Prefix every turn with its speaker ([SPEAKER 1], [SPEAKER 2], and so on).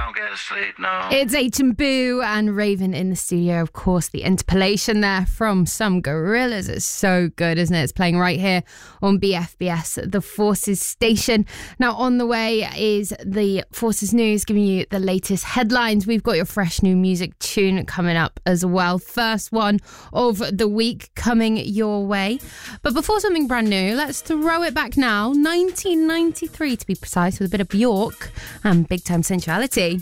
[SPEAKER 1] don't get to sleep, no.
[SPEAKER 2] It's H&Boo and Raven in the studio. Of course, the interpolation there from some Gorillaz is so good, isn't it? It's playing right here on BFBS, the Forces station. Now, on the way is the Forces News, giving you the latest headlines. We've got your fresh new music tune coming up as well. First one of the week coming your way. But before something brand new, let's throw it back now. 1993 to be precise, with a bit of Bjork and Big Time Sensuality.